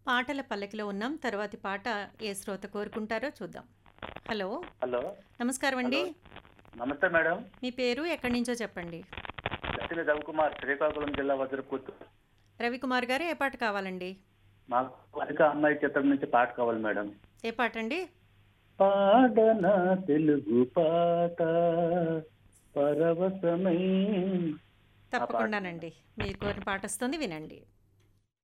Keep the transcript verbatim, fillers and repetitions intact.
పాటల పల్లకిలో ఉన్నాం. తర్వాతి పాట ఏ శ్రోత కోరుకుంటారో చూద్దాం. హలో! హలో. నమస్కారం హలో. అండి. నమస్తే మేడం. మీ పేరు ఎక్కడి నుంచో చెప్పండి. దక్షిణ రవికుమార్, శ్రీకాకుళం జిల్లా వజ్రపుత్తు. రవికుమార్ గారు ఏ పాట కావాలండి? మాకు అధిక అమ్మాయి చిత్రం నుంచి పాట కావాలి మేడం. ఏ పాటండి? పాడన తెలుగు పాట పరవశమై. ఆ పాట. తప్పకుండానండి. మీరు కోరిన పాట వస్తుంది వినండి.